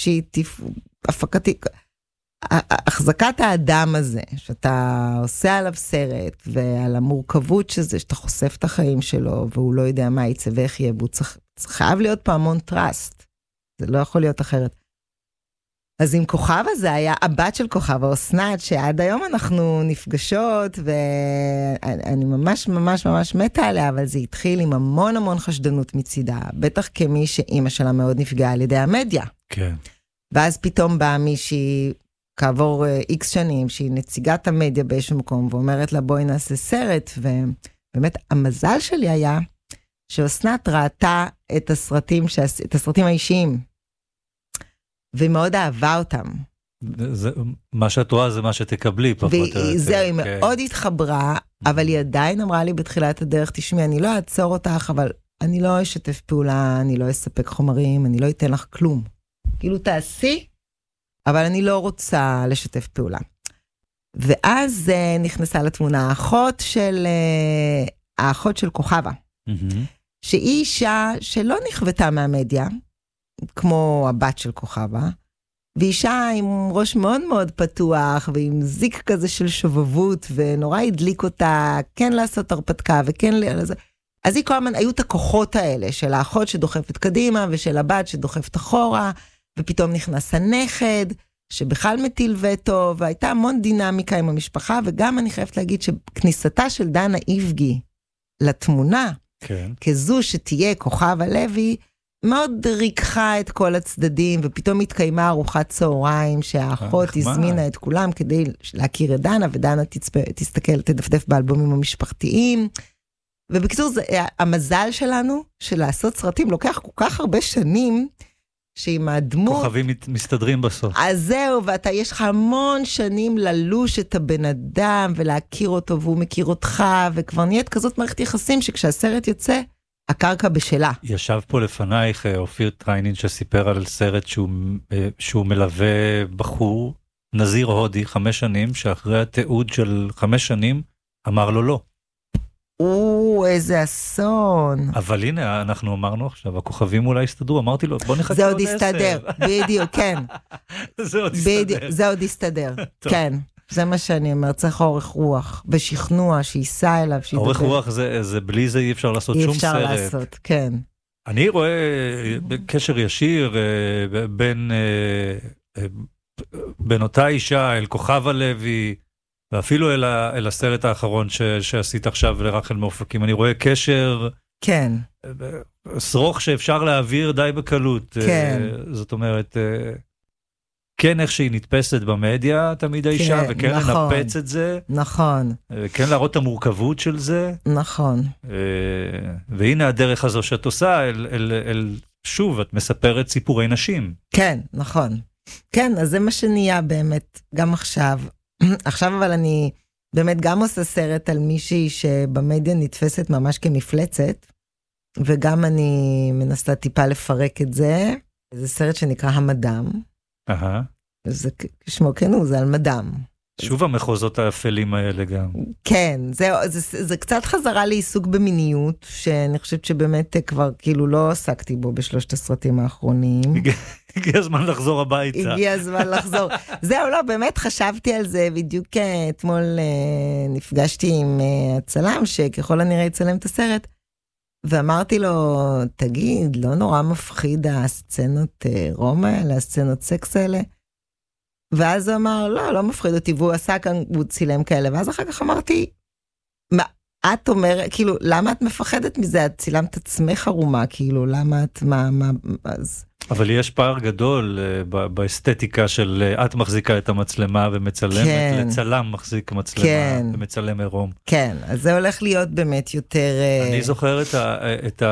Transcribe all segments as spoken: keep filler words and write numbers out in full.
נפשית, הפקתית, החזקת האדם הזה, שאתה עושה עליו סרט, ועל המורכבות שזה, שאתה חושף את החיים שלו, והוא לא יודע מה יצא ואיך יהיה, והוא צריך, חייב להיות פה המון טראסט. זה לא יכול להיות אחרת. אז עם כוכב הזה היה הבת של כוכב, האוסנת, שעד היום אנחנו נפגשות, ואני ממש ממש ממש מתה עליה, אבל זה התחיל עם המון המון חשדנות מצידה, בטח כמי שאימא שלה מאוד נפגעה על ידי המדיה. כן. ואז פתאום באה מישהי, כעבור איקס שנים, שהיא נציגת המדיה באיזשהו מקום, ואומרת לה בואי נעשה סרט, ובאמת המזל שלי היה, שאוסנת ראתה את הסרטים, את הסרטים האישיים, והיא מאוד אהבה אותם. זה, מה שאת רואה זה מה שתקבלי. וזהו, היא מאוד התחברה, אבל היא עדיין אמרה לי בתחילת הדרך, תשמעי, אני לא אעצור אותך, אבל אני לא אשתף פעולה, אני לא אספק חומרים, אני לא אתן לך כלום. כאילו תעשי, אבל אני לא רוצה לשתף פעולה. ואז נכנסה לתמונה האחות של, האחות של כוכבה, שהיא אישה שלא נכוותה מהמדיה, כמו הבת של כוכבה, ואישה עם ראש מאוד מאוד פתוח, ועם זיק כזה של שובבות, ונורא הדליק אותה, כן לעשות הרפתקה, וכן לזה. אז היא כל הזמן, היו את הכוחות האלה, של האחות שדוחפת קדימה, ושל הבת שדוחפת אחורה, ופתאום נכנס הנכד, שבכלל מטיל וטו, והייתה המון דינמיקה עם המשפחה, וגם אני חייבת להגיד שכניסתה של דנה איבגי לתמונה, כן. כזו שתהיה כוכב הלוי, מאוד ריקחה את כל הצדדים, ופתאום התקיימה ארוחת צהריים, שהאחות הזמינה את כולם כדי להכיר את דנה, ודנה תצפה, תסתכל, תדפדף באלבומים המשפחתיים. ובקיצור, זה, המזל שלנו, של לעשות סרטים, לוקח כל כך הרבה שנים, שעם הדמות... כוכבים מסתדרים בסוף. אז זהו, ואתה, יש לך המון שנים ללוש את הבן אדם, ולהכיר אותו, והוא מכיר אותך, וכבר נהיית כזאת מערכת יחסים, שכשהסרט יוצא, הקרקע בשלה. ישב פה לפנייך אופיר טריינין שסיפר על סרט שהוא, שהוא מלווה בחור, נזיר הודי, חמש שנים, שאחרי התיעוד של חמש שנים, אמר לו לא. או, איזה אסון. אבל הנה, אנחנו אמרנו עכשיו, הכוכבים אולי הסתדרו, אמרתי לו, בוא נחכה זה עוד עוד יסתדר, בדיוק, כן. זה עוד יסתדר. זה עוד יסתדר, כן. זה מה שאני אומר, צריך אורך רוח, בשכנוע, שייסע אליו, שידבר. אורך רוח זה, זה בלי זה אי אפשר לעשות שום סרט. אי אפשר לעשות, כן. אני רואה קשר ישיר בין, בין אותה אישה אל כוכב הלוי, ואפילו אל, ה, אל הסרט האחרון ש, שעשית עכשיו לרחל מאופקים. אני רואה קשר... כן. שרוך שאפשר להעביר די בקלות. כן. זאת אומרת... כן, איך שהיא נתפסת במדיה, תמיד האישה, כן, וכן נכון, לנפץ את זה. נכון. כן להראות את המורכבות של זה. נכון. והנה הדרך הזו שאת עושה, אל, אל, אל, שוב, את מספרת סיפורי נשים. כן, נכון. כן, אז זה מה שנהיה באמת, גם עכשיו. עכשיו אבל אני באמת גם עושה סרט על מישהי שבמדיה נתפסת ממש כמפלצת, וגם אני מנסה טיפה לפרק את זה. זה סרט שנקרא המדם. אהה. זה כשמו כן הוא, זה על מדם. שוב המחוזות האפלים האלה גם. כן, זה, זה, זה קצת חזרה לעיסוק במיניות, שאני חושבת שבאמת כבר כאילו לא עסקתי בו בשלושת הסרטים האחרונים. הגיע הזמן לחזור הביתה. הגיע הזמן לחזור. זהו, לא, באמת חשבתי על זה, בדיוק אתמול נפגשתי עם הצלם, שככל הנראה יצלם את הסרט, ואמרתי לו, תגיד, לא נורא מפחיד הסצנות רומא האלה, הסצנות סקס האלה? ואז הוא אמר, לא, לא מפחיד אותי, והוא עשה כאן, הוא צילם כאלה, ואז אחר כך אמרתי, מה, את אומרת, כאילו, למה את מפחדת מזה? את צילמת עצמך ערומה, כאילו, למה את, מה, מה, אז... אבל יש פער גדול uh, באסתטיקה של uh, את מחזיקה את המצלמה ומצלמת, כן. לצלם מחזיק מצלמה כן. ומצלם עירום. כן, אז זה הולך להיות באמת יותר... אני זוכר את, ה, את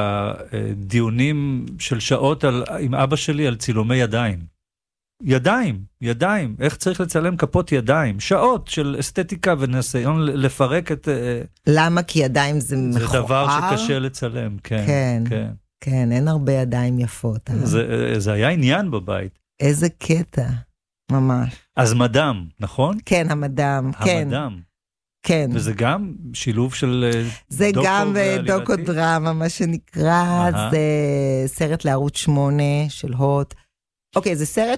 הדיונים של שעות על, עם אבא שלי על צילומי ידיים. ידיים, ידיים, איך צריך לצלם כפות ידיים, שעות של אסתטיקה וניסיון לפרק את... למה? כי ידיים זה מכוער? זה דבר שקשה לצלם, כן. כן, כן, כן, אין הרבה ידיים יפות. זה, זה היה עניין בבית. איזה קטע, ממש. אז מדם, נכון? כן, המדם, כן. המדם. כן. וזה גם שילוב של זה גם דוקו-דרמה, מה שנקרא, זה סרט לערוץ שמונה של הוט. אוקיי, זה סרט